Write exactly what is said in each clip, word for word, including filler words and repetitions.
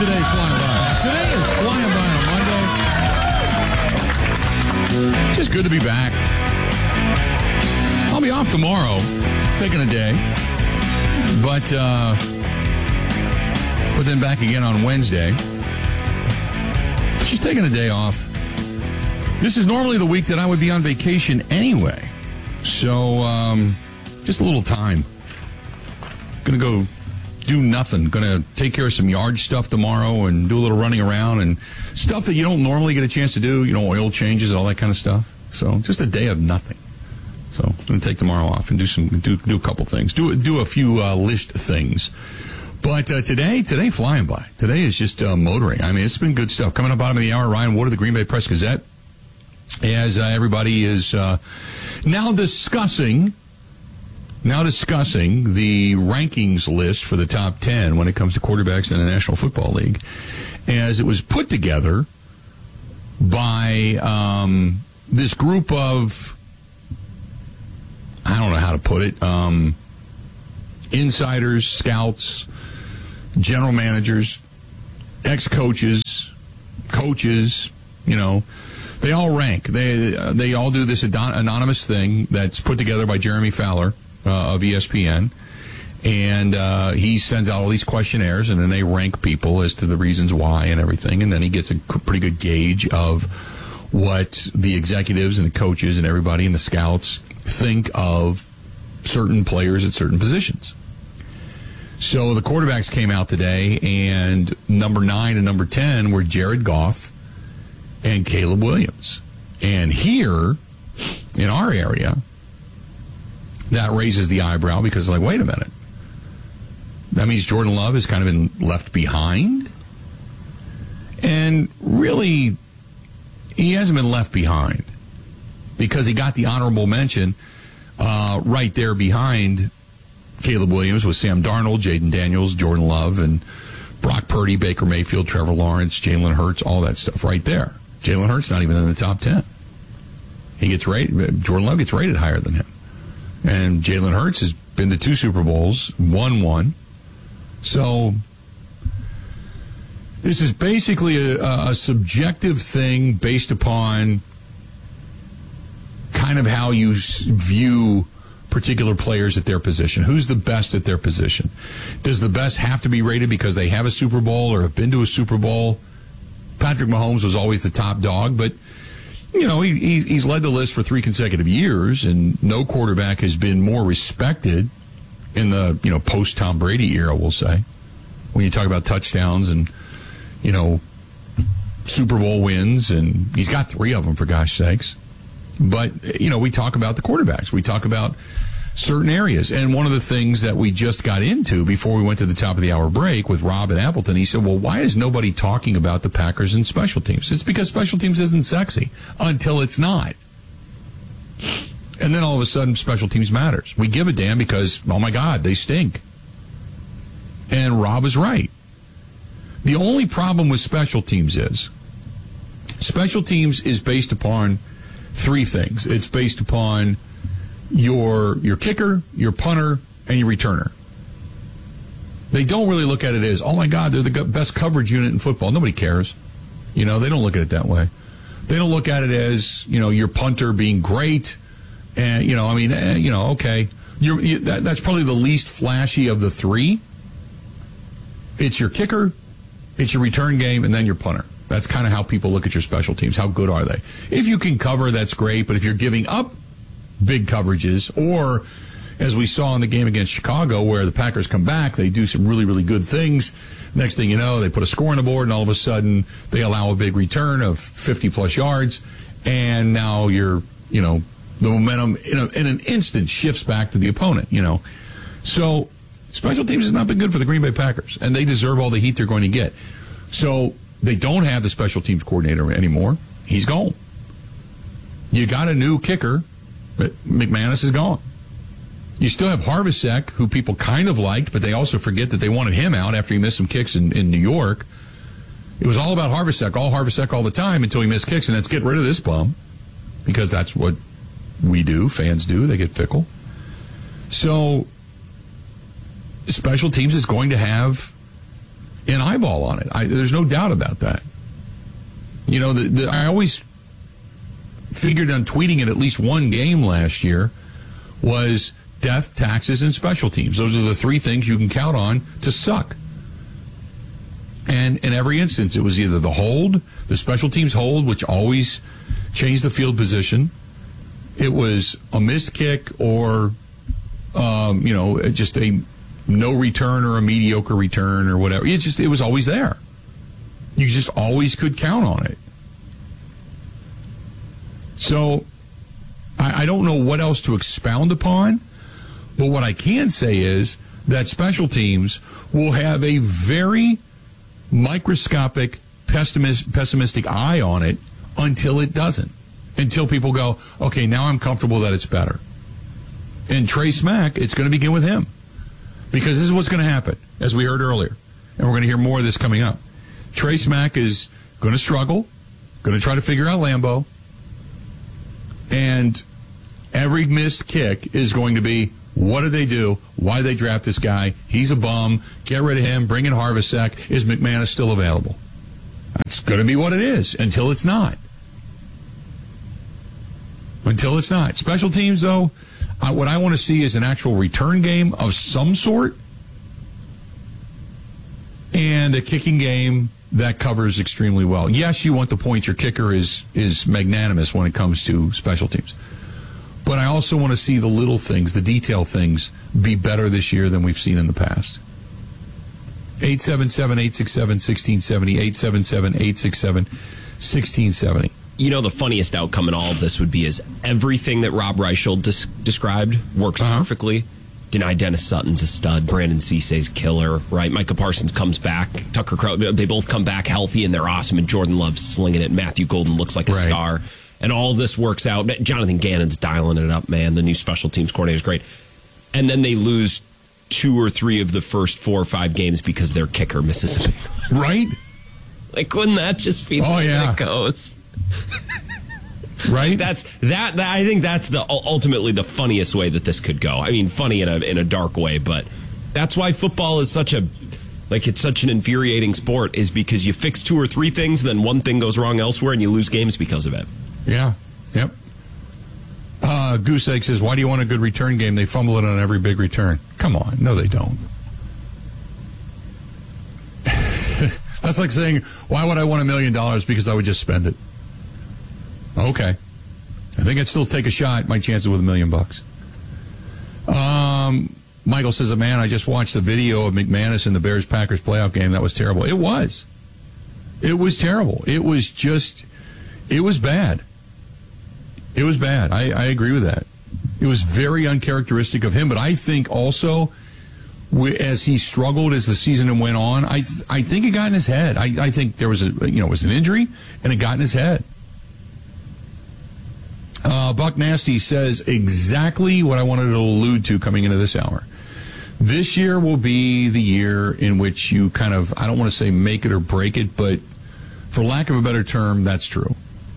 today flying by? Today is flying by on Monday. Just good to be back. I'll be off tomorrow, taking a day. But, uh, but then back again on Wednesday. She's taking a day off. This is normally the week that I would be on vacation anyway. So, um, just a little time. Gonna go do nothing. Gonna take care of some yard stuff tomorrow and do a little running around and stuff that you don't normally get a chance to do, you know, oil changes and all that kind of stuff. So, just a day of nothing. So, I'm gonna take tomorrow off and do some, do, do a couple things. Do, do a few, uh, list things. But, uh, today, today flying by. Today is just, uh, motoring. I mean, it's been good stuff. Coming up bottom of the hour, Ryan Wood of the Green Bay Press Gazette. As uh, everybody is uh, now discussing, now discussing the rankings list for the top ten when it comes to quarterbacks in the National Football League, as it was put together by um, this group of, I don't know how to put it, um, insiders, scouts, general managers, ex-coaches, coaches, you know. They all rank. They uh, they all do this adon- anonymous thing that's put together by Jeremy Fowler uh, of E S P N. And uh, he sends out all these questionnaires, and then they rank people as to the reasons why and everything. And then he gets a pretty good gauge of what the executives and the coaches and everybody and the scouts think of certain players at certain positions. So the quarterbacks came out today, and number nine and number ten were Jared Goff and Caleb Williams. And here, in our area, that raises the eyebrow because it's like, wait a minute. That means Jordan Love has kind of been left behind? And really, he hasn't been left behind because he got the honorable mention uh, right there behind Caleb Williams with Sam Darnold, Jaden Daniels, Jordan Love, and Brock Purdy, Baker Mayfield, Trevor Lawrence, Jalen Hurts, all that stuff right there. Jalen Hurts not even in the top ten. He gets rated. Jordan Love gets rated higher than him, and Jalen Hurts has been to two Super Bowls, won one. So this is basically a, a subjective thing based upon kind of how you view particular players at their position. Who's the best at their position? Does the best have to be rated because they have a Super Bowl or have been to a Super Bowl? Patrick Mahomes was always the top dog, but, you know, he, he he's led the list for three consecutive years, and no quarterback has been more respected in the, you know, post-Tom Brady era, we'll say, when you talk about touchdowns and, you know, Super Bowl wins, and he's got three of them, for gosh sakes. But, you know, we talk about the quarterbacks. We talk about certain areas. And one of the things that we just got into before we went to the top of the hour break with Rob and Appleton, he said, well, why is nobody talking about the Packers and special teams? It's because special teams isn't sexy until it's not. And then all of a sudden, special teams matters. We give a damn because, oh, my God, they stink. And Rob is right. The only problem with special teams is special teams is based upon three things. It's based upon your your kicker, your punter, and your returner. They don't really look at it as, oh, my God, they're the best coverage unit in football. Nobody cares. You know, they don't look at it that way. They don't look at it as, you know, your punter being great. And, you know, I mean, eh, you know, okay. You're, you, that, that's probably the least flashy of the three. It's your kicker, it's your return game, and then your punter. That's kind of how people look at your special teams. How good are they? If you can cover, that's great. But if you're giving up big coverages, or as we saw in the game against Chicago where the Packers come back, they do some really, really good things. Next thing you know, they put a score on the board, and all of a sudden they allow a big return of fifty-plus yards, and now you're, you know, the momentum in, a, in an instant shifts back to the opponent, you know. So special teams has not been good for the Green Bay Packers, and they deserve all the heat they're going to get. So they don't have the special teams coordinator anymore. He's gone. You got a new kicker, but McManus is gone. You still have Harvasek, who people kind of liked, but they also forget that they wanted him out after he missed some kicks in, in New York. It was all about Harvasek, all Harvasek all the time until he missed kicks, and let's get rid of this bum, because that's what we do, fans do. They get fickle. So special teams is going to have an eyeball on it. I, there's no doubt about that. You know, the, the, I always figured on tweeting it at least one game last year was death, taxes, and special teams. Those are the three things you can count on to suck. And in every instance, it was either the hold, the special teams hold, which always changed the field position. It was a missed kick or, um, you know, just a no return or a mediocre return or whatever. It just, it was always there. You just always could count on it. So I, I don't know what else to expound upon, but what I can say is that special teams will have a very microscopic, pessimist, pessimistic eye on it until it doesn't. Until people go, okay, now I'm comfortable that it's better. And Trey Smack, it's going to begin with him. Because this is what's going to happen, as we heard earlier. And we're going to hear more of this coming up. Trey Smack is going to struggle, going to try to figure out Lambeau. And every missed kick is going to be, what did they do? Why did they draft this guy? He's a bum. Get rid of him. Bring in Harvasek. Is McManus still available? That's going to be what it is until it's not. Until it's not. Special teams, though, uh, what I want to see is an actual return game of some sort and a kicking game that covers extremely well. Yes, you want the point. Your kicker is is magnanimous when it comes to special teams. But I also want to see the little things, the detail things, be better this year than we've seen in the past. eight seven seven, eight six seven, one six seven zero, eight seven seven, eight six seven, one six seven zero. You know, the funniest outcome in all of this would be is everything that Rob Reichel des- described works uh-huh. perfectly. Denied Dennis Sutton's a stud. Brandon Cissay's killer, right? Micah Parsons comes back. Tucker Crow, they both come back healthy and they're awesome. And Jordan Love's slinging it. Matthew Golden looks like a right. star. And all of this works out. Jonathan Gannon's dialing it up, man. The new special teams coordinator is great. And then they lose two or three of the first four or five games because their kicker misses a big one. Right? Like, wouldn't that just be the oh, way yeah. it goes? Right? That's that, that. I think that's the ultimately the funniest way that this could go. I mean, funny in a in a dark way, but that's why football is such a like it's such an infuriating sport. Is because you fix two or three things, then one thing goes wrong elsewhere, and you lose games because of it. Yeah. Yep. Uh, Goose Egg says, why do you want a good return game? They fumble it on every big return. Come on. No, they don't. That's like saying, why would I want a million dollars? Because I would just spend it. Okay. I think I'd still take a shot. My chances with a million bucks. Um, Michael says, man, I just watched the video of McManus in the Bears-Packers playoff game. That was terrible. It was. It was terrible. It was just, it was bad. It was bad. I, I agree with that. It was very uncharacteristic of him, but I think also as he struggled as the season went on, I th- I think it got in his head. I, I think there was a you know it was an injury and it got in his head. Uh, Buck Nasty says exactly what I wanted to allude to coming into this hour. This year will be the year in which you kind of, I don't want to say make it or break it, but for lack of a better term, that's true.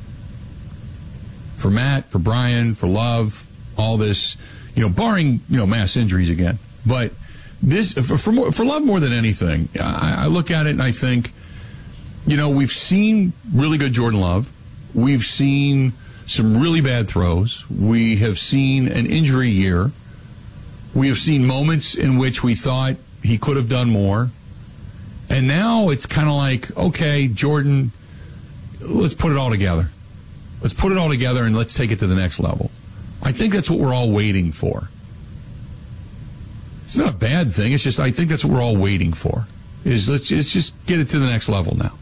For Matt, for Brian, for Love, all this, you know, barring, you know, mass injuries again. But this, for for, more, for Love more than anything, I, I look at it and I think, you know, we've seen really good Jordan Love. We've seen some really bad throws. We have seen an injury year. We have seen moments in which we thought he could have done more. And now it's kind of like, okay, Jordan, let's put it all together. Let's put it all together and let's take it to the next level. I think that's what we're all waiting for. It's not a bad thing. It's just I think that's what we're all waiting for. Is let's, let's just get it to the next level now.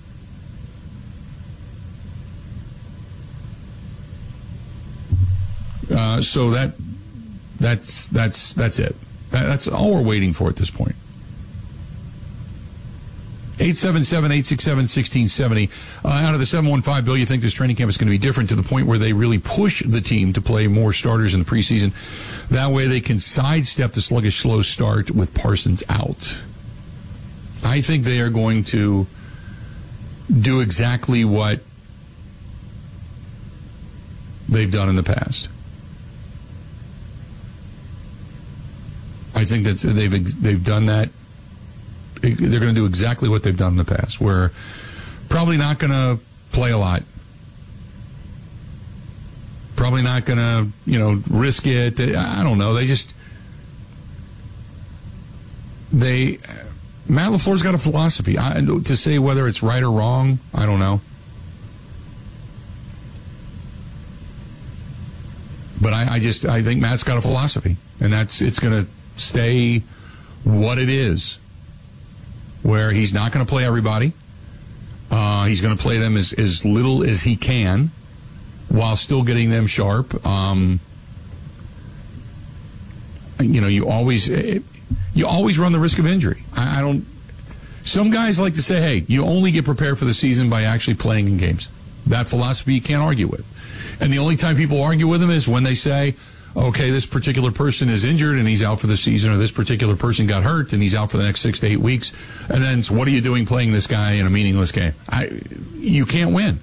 Uh, so that that's that's that's it. That, that's all we're waiting for at this point. eight seven seven, eight six seven, one six seven zero. Uh, out of the seven one five, Bill, you think this training camp is going to be different to the point where they really push the team to play more starters in the preseason? That way they can sidestep the sluggish, slow start with Parsons out. I think they are going to do exactly what they've done in the past. I think that they've they've done that they're going to do exactly what they've done in the past. We're probably not going to play a lot. Probably not going to, you know, risk it. I don't know. They just, they, Matt LaFleur's got a philosophy. I, to say whether it's right or wrong, I don't know. But I, I just, I think Matt's got a philosophy, and that's, it's going to stay what it is, where he's not going to play everybody. Uh, he's going to play them as, as little as he can while still getting them sharp. Um, you know, you always, you always run the risk of injury. I, I don't, some guys like to say, hey, you only get prepared for the season by actually playing in games. That philosophy you can't argue with. And the only time people argue with him is when they say, okay, this particular person is injured and he's out for the season, or this particular person got hurt and he's out for the next six to eight weeks. And then, so what are you doing playing this guy in a meaningless game? I, you can't win.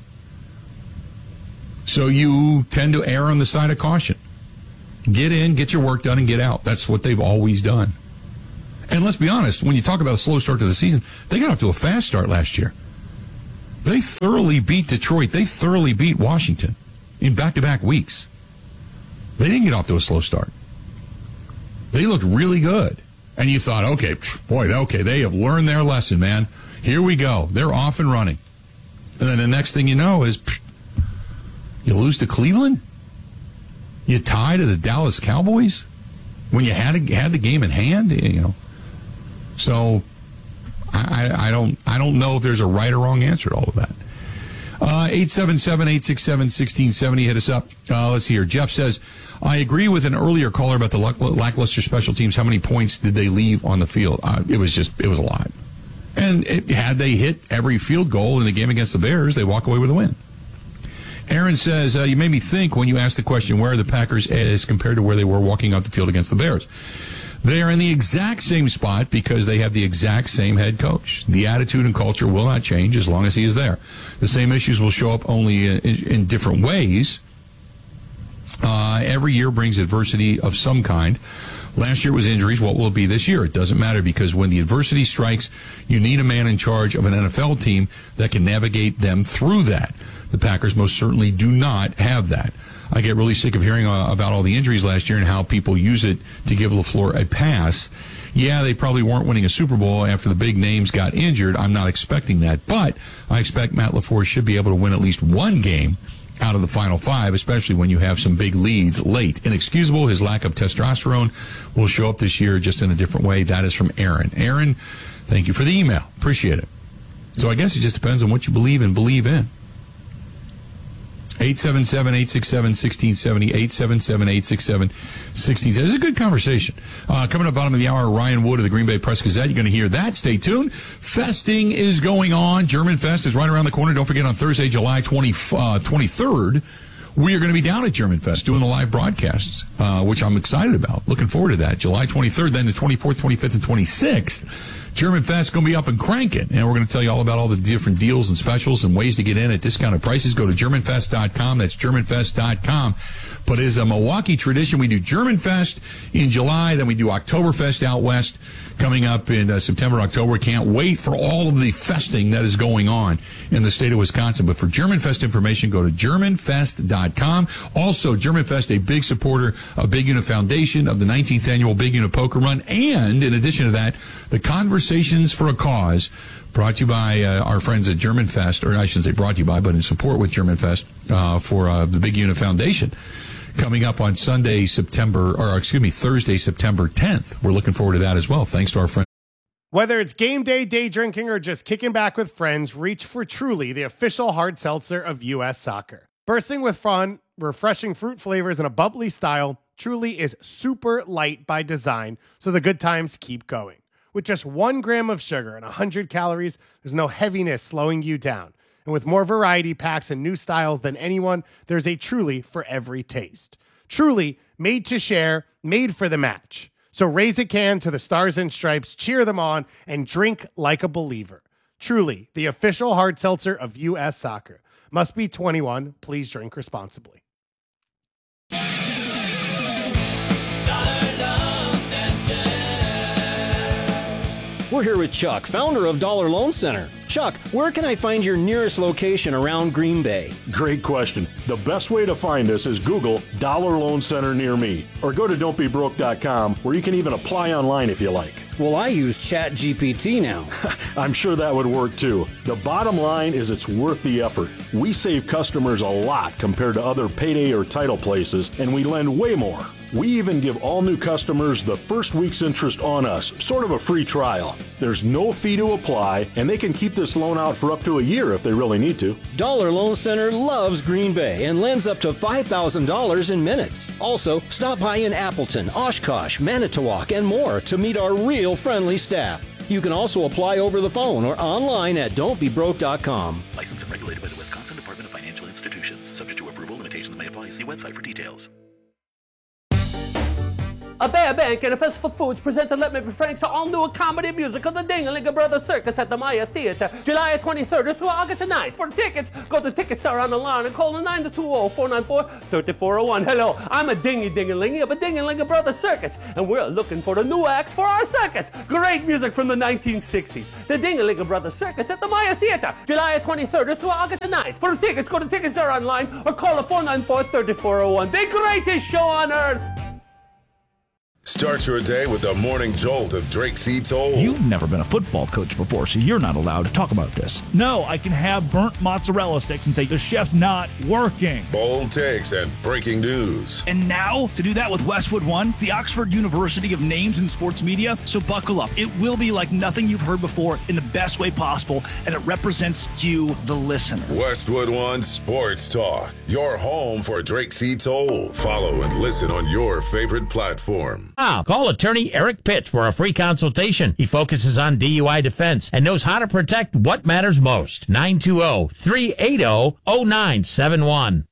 So you tend to err on the side of caution. Get in, get your work done, and get out. That's what they've always done. And let's be honest, when you talk about a slow start to the season, they got off to a fast start last year. They thoroughly beat Detroit. They thoroughly beat Washington in back-to-back weeks. They didn't get off to a slow start. They looked really good. And you thought, okay, boy, okay, they have learned their lesson, man. Here we go. They're off and running. And then the next thing you know is you lose to Cleveland? You tie to the Dallas Cowboys when you had a, had the game in hand, you know. So I, I don't I don't know if there's a right or wrong answer to all of that. Uh, eight seven seven, eight six seven, one six seven zero. Hit us up. Uh, let's see here. Jeff says, I agree with an earlier caller about the lackluster special teams. How many points did they leave on the field? Uh, it was just, it was a lot. And it, had they hit every field goal in the game against the Bears, they walk away with a win. Aaron says, uh, you made me think when you asked the question, where are the Packers as compared to where they were walking off the field against the Bears? They are in the exact same spot because they have the exact same head coach. The attitude and culture will not change as long as he is there. The same issues will show up only in, in different ways. Uh, every year brings adversity of some kind. Last year was injuries. What will it be this year? It doesn't matter, because when the adversity strikes, you need a man in charge of an N F L team that can navigate them through that. The Packers most certainly do not have that. I get really sick of hearing uh, about all the injuries last year and how people use it to give LaFleur a pass. Yeah, they probably weren't winning a Super Bowl after the big names got injured. I'm not expecting that. But I expect Matt LaFleur should be able to win at least one game out of the final five, especially when you have some big leads late. Inexcusable, his lack of testosterone will show up this year just in a different way. That is from Aaron. Aaron, thank you for the email. Appreciate it. So I guess it just depends on what you believe and believe in. eight seven seven, eight six seven, one six seven zero, eight seven seven, eight six seven, one six seven zero. It's a good conversation. Uh, coming up bottom of the hour, Ryan Wood of the Green Bay Press Gazette. You're going to hear that. Stay tuned. Festing is going on. German Fest is right around the corner. Don't forget, on Thursday, July twentieth, uh, twenty-third, we are going to be down at German Fest doing the live broadcasts, uh, which I'm excited about. Looking forward to that. July twenty-third, then the twenty-fourth, twenty-fifth, and twenty-sixth. German Fest going to be up and cranking, and we're going to tell you all about all the different deals and specials and ways to get in at discounted prices. Go to German Fest dot com. That's German Fest dot com. But as a Milwaukee tradition, we do German Fest in July, then we do Oktoberfest out west coming up in uh, September, October. Can't wait for all of the festing that is going on in the state of Wisconsin. But for German Fest information, go to German Fest dot com. Also, German Fest, a big supporter of Big Unit Foundation, of the nineteenth annual Big Unit Poker Run, and in addition to that, the Conversations for a Cause, brought to you by uh, our friends at German Fest, or I shouldn't say brought to you by, but in support with German Fest uh, for uh, the Big Unit Foundation, coming up on Sunday, September, or excuse me, Thursday, September tenth. We're looking forward to that as well. Thanks to our friends. Whether it's game day, day drinking, or just kicking back with friends, reach for Truly, the official hard seltzer of U S Soccer. Bursting with fun, refreshing fruit flavors, and a bubbly style, Truly is super light by design, so the good times keep going. With just one gram of sugar and one hundred calories, there's no heaviness slowing you down. And with more variety packs and new styles than anyone, there's a Truly for every taste. Truly, made to share, made for the match. So raise a can to the Stars and Stripes, cheer them on, and drink like a believer. Truly, the official hard seltzer of U S Soccer. Must be twenty-one. Please drink responsibly. We're here with Chuck, founder of Dollar Loan Center. Chuck, where can I find your nearest location around Green Bay? Great question. The best way to find us is Google Dollar Loan Center near me, or go to don't be broke dot com, where you can even apply online if you like. Well, I use Chat G P T now. I'm sure that would work too. The bottom line is it's worth the effort. We save customers a lot compared to other payday or title places, and we lend way more. We even give all new customers the first week's interest on us, sort of a free trial. There's no fee to apply, and they can keep this loan out for up to a year if they really need to. Dollar Loan Center loves Green Bay and lends up to five thousand dollars in minutes. Also, stop by in Appleton, Oshkosh, Manitowoc, and more to meet our real friendly staff. You can also apply over the phone or online at don't be broke dot com. Licensed and regulated by the Wisconsin Department of Financial Institutions. Subject to approval, limitations may apply. See website for details. A Bear Bank and a Fest for Foods present Let Me Be Frank's all-new comedy musical, The Ding-a-Ling Brothers Circus at the Maya Theater, July twenty-third through August ninth. For tickets, go to Ticketstar on the line and call the nine two zero, four nine four, three four zero one. Hello, I'm a dingy-ding-a-lingy of a Ding-a-Ling Brothers Circus, and we're looking for the new acts for our circus. Great music from the nineteen sixties. The Ding-a-Ling Brothers Circus at the Maya Theater, July twenty-third through August ninth. For tickets, go to Ticketstar online or call the four nine four, three four zero one. The greatest show on earth. Start your day with the morning jolt of Drake C. Toll. You've never been a football coach before, so you're not allowed to talk about this. No, I can have burnt mozzarella sticks and say the chef's not working. Bold takes and breaking news. And now, to do that with Westwood One, the Oxford University of names in sports media. So buckle up. It will be like nothing you've heard before in the best way possible, and it represents you, the listener. Westwood One Sports Talk, your home for Drake C. Toll. Follow and listen on your favorite platform. Now, call attorney Eric Pitts for a free consultation. He focuses on D U I defense and knows how to protect what matters most. nine two zero, three eight zero, zero nine seven one.